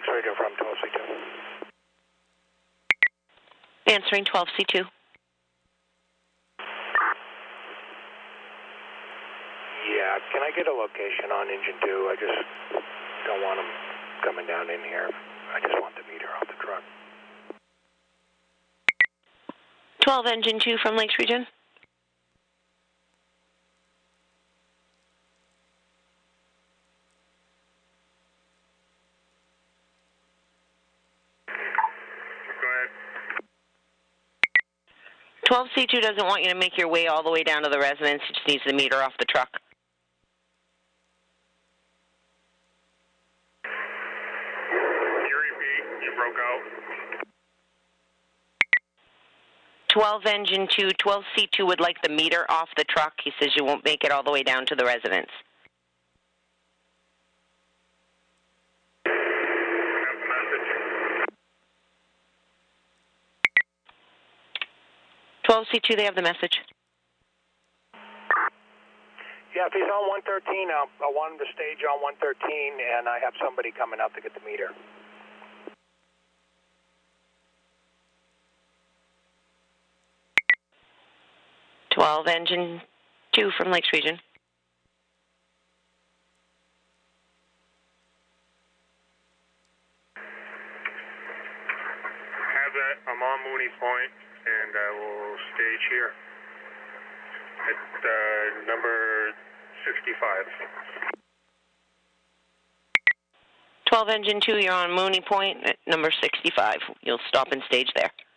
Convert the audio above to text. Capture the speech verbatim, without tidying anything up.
Lakes Radio from twelve C two. Answering twelve C two. Yeah, can I get a location on engine two? I just don't want them coming down in here. I just want the meter off the truck. twelve engine two from Lakes Region. twelve C two doesn't want you to make your way all the way down to the residence. It just needs the meter off the truck. Can you repeat? You broke out. twelve engine two, twelve C two would like the meter off the truck. He says you won't make it all the way down to the residence. twelve C two, they have the message. Yeah, if he's on one thirteen, I'll, I want him to stage on one thirteen, and I have somebody coming out to get the meter. twelve engine two from Lakes Region. Have that. I'm on Mooney Point, and I will stage here at uh, number sixty-five. twelve engine two, you're on Mooney Point at number sixty-five. You'll stop and stage there.